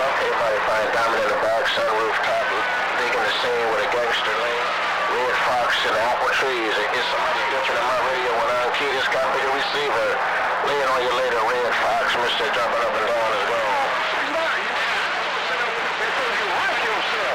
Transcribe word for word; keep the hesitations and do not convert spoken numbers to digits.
Okay, buddy, fine. Diamond in the back, sunroof top, digging the scene with a gangster lane. Red Fox in the apple trees. Is somebody different in my radio when I key this copy the receiver? Lay it on you later, Red Fox, Mister Jumping Up